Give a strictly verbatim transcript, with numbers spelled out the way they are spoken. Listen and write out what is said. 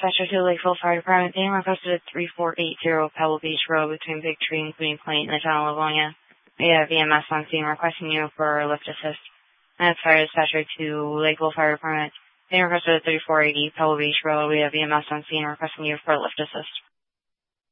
Dispatcher to Lakeville Fire Department. Being requested at three four eight zero Pebble Beach Road between Big Tree and Queen Point in the town of Livonia. We have E M S on scene requesting you for lift assist. That's Fire Dispatcher to Lakeville Fire Department. Being requested at thirty-four eighty Pebble Beach Road. We have E M S on scene requesting you for lift assist.